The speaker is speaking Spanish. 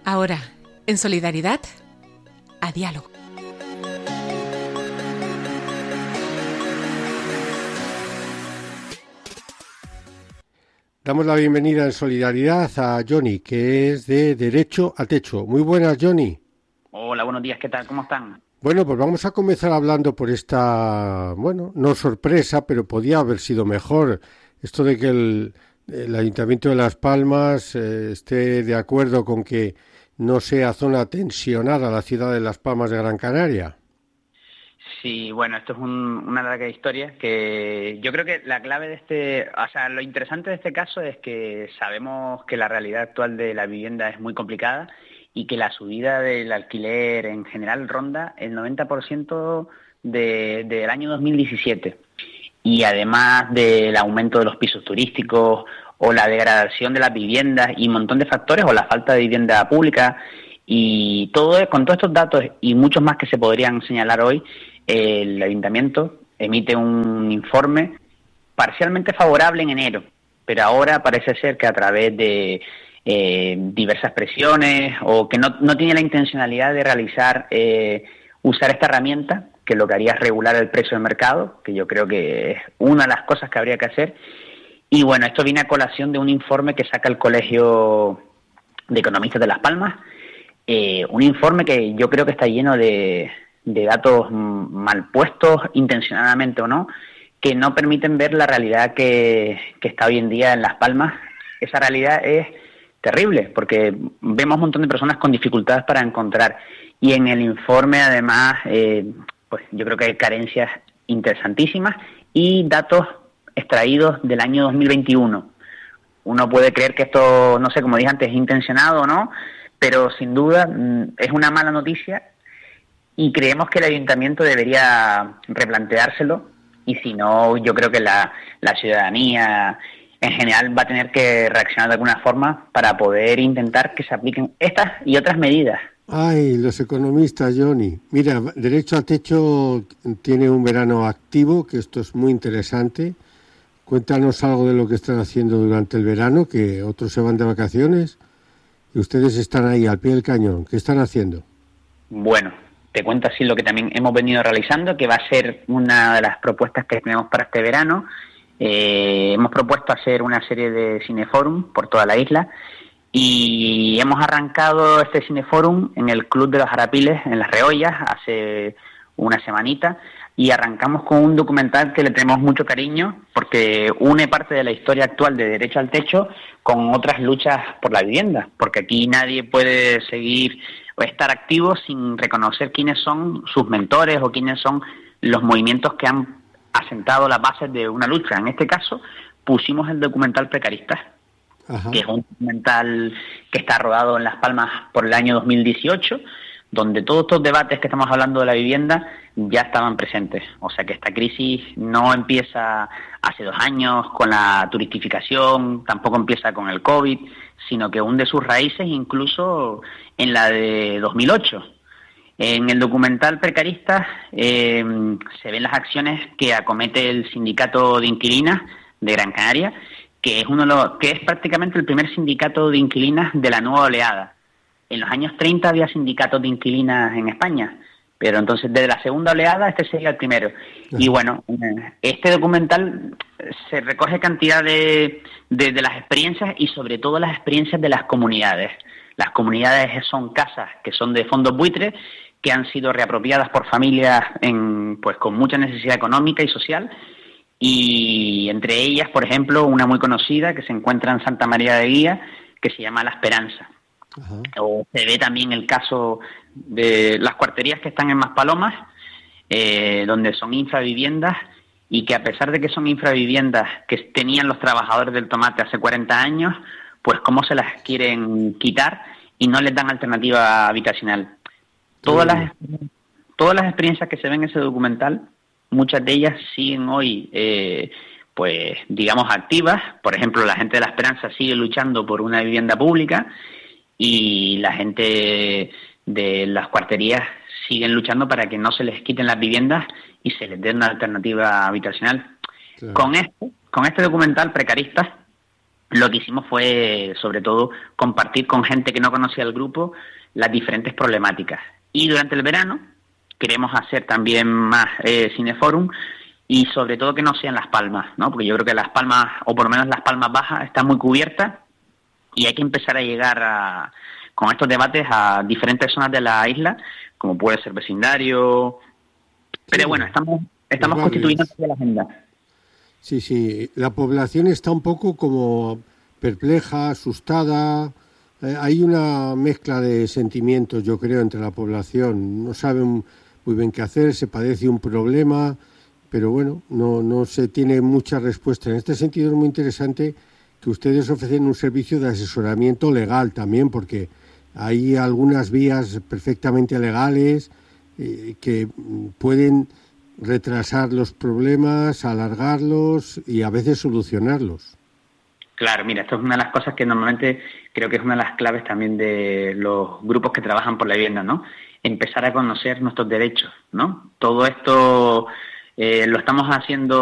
Ahora, en solidaridad, a diálogo. Damos la bienvenida en solidaridad a Johnny, que es de Derecho al Techo. Muy buenas, Johnny. Hola, buenos días, ¿qué tal? ¿Cómo están? Bueno, pues vamos a comenzar hablando por esta, no sorpresa, pero podía haber sido mejor. Esto de que el Ayuntamiento de Las Palmas esté de acuerdo con que no sea zona tensionada la ciudad de Las Palmas de Gran Canaria. Sí, bueno, esto es una larga historia que yo creo que la clave de lo interesante de este caso es que sabemos que la realidad actual de la vivienda es muy complicada y que la subida del alquiler en general ronda el 90% del año 2017. Y además del aumento de los pisos turísticos o la degradación de las viviendas y un montón de factores o la falta de vivienda pública y con todos estos datos y muchos más que se podrían señalar hoy, el Ayuntamiento emite un informe parcialmente favorable en enero, pero ahora parece ser que a través de diversas presiones o que no tiene la intencionalidad de usar esta herramienta, que lo que haría es regular el precio del mercado, que yo creo que es una de las cosas que habría que hacer. Y bueno, esto viene a colación de un informe que saca el Colegio de Economistas de Las Palmas, un informe que yo creo que está lleno de datos mal puestos, intencionadamente o no, que no permiten ver la realidad que está hoy en día en Las Palmas. Esa realidad es terrible, porque vemos un montón de personas con dificultades para encontrar. Y en el informe, además, pues yo creo que hay carencias interesantísimas y datos extraídos del año 2021. Uno puede creer que esto, no sé, como dije antes, es intencionado o no, pero sin duda es una mala noticia y creemos que el Ayuntamiento debería replanteárselo y si no, yo creo que la ciudadanía en general va a tener que reaccionar de alguna forma para poder intentar que se apliquen estas y otras medidas. Ay, los economistas, Johnny. Mira, Derecho al Techo tiene un verano activo, que esto es muy interesante. Cuéntanos algo de lo que están haciendo durante el verano, que otros se van de vacaciones y ustedes están ahí al pie del cañón. ¿Qué están haciendo? Bueno, te cuento así lo que también hemos venido realizando, que va a ser una de las propuestas que tenemos para este verano. Hemos propuesto hacer una serie de cineforum por toda la isla y hemos arrancado este cineforum en el Club de los Arapiles, en Las Reollas, hace una semanita, y arrancamos con un documental que le tenemos mucho cariño porque une parte de la historia actual de Derecho al Techo con otras luchas por la vivienda, porque aquí nadie puede seguir o estar activo sin reconocer quiénes son sus mentores o quiénes son los movimientos que han asentado las bases de una lucha. En este caso pusimos el documental Precaristas. Ajá. Que es un documental que está rodado en Las Palmas por el año 2018, donde todos estos debates que estamos hablando de la vivienda ya estaban presentes. O sea que esta crisis no empieza hace 2 años con la turistificación, tampoco empieza con el COVID, sino que hunde sus raíces incluso en la de 2008. En el documental Precaristas se ven las acciones que acomete el Sindicato de Inquilinas de Gran Canaria, que es prácticamente el primer sindicato de inquilinas de la nueva oleada. En los años 30 había sindicatos de inquilinas en España, pero entonces desde la segunda oleada este sería el primero. Y bueno, este documental se recoge cantidad de las experiencias y sobre todo las experiencias de las comunidades. Las comunidades son casas que son de fondos buitres, que han sido reapropiadas por familias con mucha necesidad económica y social, y entre ellas, por ejemplo, una muy conocida que se encuentra en Santa María de Guía, que se llama La Esperanza. Ajá. O se ve también el caso de las cuarterías que están en Maspalomas, donde son infraviviendas y que a pesar de que son infraviviendas que tenían los trabajadores del tomate hace 40 años, pues cómo se las quieren quitar y no les dan alternativa habitacional. Todas las experiencias que se ven en ese documental, muchas de ellas siguen hoy, activas. Por ejemplo, la gente de La Esperanza sigue luchando por una vivienda pública y la gente de las cuarterías siguen luchando para que no se les quiten las viviendas y se les dé una alternativa habitacional. Claro. Con este documental Precaristas, lo que hicimos fue, sobre todo, compartir con gente que no conocía el grupo las diferentes problemáticas. Y durante el verano queremos hacer también más cineforum, y sobre todo que no sean Las Palmas, ¿no? Porque yo creo que Las Palmas, o por lo menos Las Palmas Bajas, están muy cubiertas y hay que empezar a llegar con estos debates a diferentes zonas de la isla, como puede ser vecindario. Pero bueno, estamos constituyendo la agenda. Sí, la población está un poco como perpleja, asustada. Hay una mezcla de sentimientos, yo creo, entre la población. No saben muy bien qué hacer, se padece un problema, pero bueno, no se tiene mucha respuesta. En este sentido es muy interesante que ustedes ofrecen un servicio de asesoramiento legal también, porque hay algunas vías perfectamente legales que pueden retrasar los problemas, alargarlos y a veces solucionarlos. Claro, mira, esto es una de las cosas que normalmente creo que es una de las claves también de los grupos que trabajan por la vivienda, ¿no? Empezar a conocer nuestros derechos, ¿no? Todo esto lo estamos haciendo